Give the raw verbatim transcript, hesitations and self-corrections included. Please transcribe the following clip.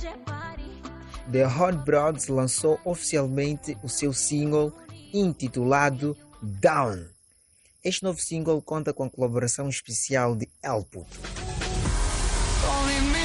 The Hot Broads lançou oficialmente o seu single intitulado Down. Este novo single conta com a colaboração especial de El Puto.